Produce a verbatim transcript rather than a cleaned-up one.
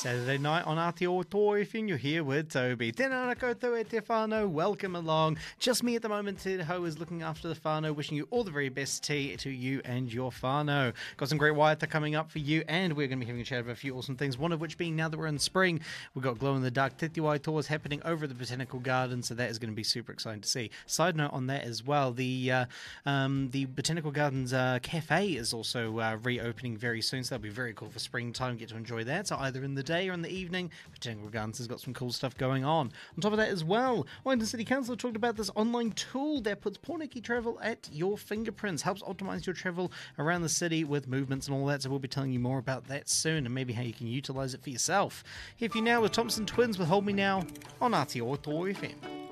Saturday night on Aotearoa F M, you're here with Toby. Tēnā rā koutou e te whānau, welcome along. Just me at the moment, Te Ho is looking after the whānau, wishing you all the very best tea to you and your whānau. Got some great waiata coming up for you, and we're going to be having a chat about a few awesome things, one of which being now that we're in spring, we've got glow-in-the-dark Titi Wai tours happening over at the Botanical Garden, so that is going to be super exciting to see. Side note on that as well, the uh, um, the Botanical Gardens uh, Cafe is also uh, reopening very soon, so that'll be very cool for springtime. Get to enjoy that, so either in the day or in the evening, Botanical Gardens has got some cool stuff going on. On top of that as well, Wellington City Council talked about this online tool that puts Pōneke travel at your fingerprints, helps optimise your travel around the city with movements and all that, so we'll be telling you more about that soon and maybe how you can utilise it for yourself. Here for you now with Thompson Twins with Hold Me Now on Aotearoa F M.